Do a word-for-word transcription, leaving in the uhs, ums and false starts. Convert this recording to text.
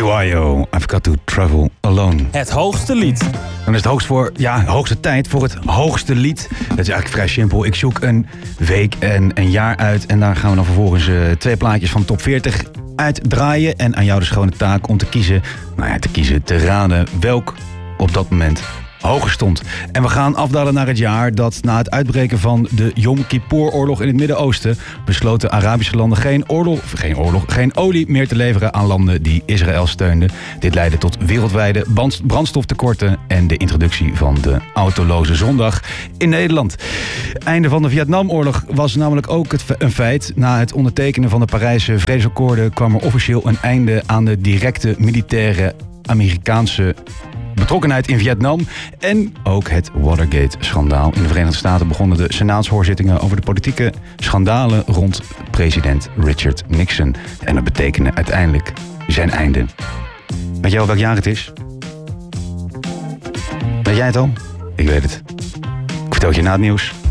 Ayo, I've got to travel alone. Het hoogste lied. Dan is het hoogst voor, ja, hoogste tijd voor het hoogste lied. Dat is eigenlijk vrij simpel. Ik zoek een week en een jaar uit en daar gaan we dan vervolgens uh, twee plaatjes van top veertig uitdraaien. En aan jou de schone taak om te kiezen, nou ja, te kiezen, te raden welk op dat moment hoger stond. En we gaan afdalen naar het jaar dat na het uitbreken van de Yom Kippur-oorlog in het Midden-Oosten besloten Arabische landen geen oorlog, geen oorlog, geen olie meer te leveren aan landen die Israël steunden. Dit leidde tot wereldwijde brandstoftekorten en de introductie van de autoloze zondag in Nederland. Einde van de Vietnamoorlog was namelijk ook het, een feit. Na het ondertekenen van de Parijse Vredesakkoorden kwam er officieel een einde aan de directe militaire Amerikaanse betrokkenheid in Vietnam en ook het Watergate-schandaal. In de Verenigde Staten begonnen de senaatshoorzittingen over de politieke schandalen rond president Richard Nixon. En dat betekende uiteindelijk zijn einde. Weet jij al welk jaar het is? Weet jij het al? Ik weet het. Ik vertel het je na het nieuws.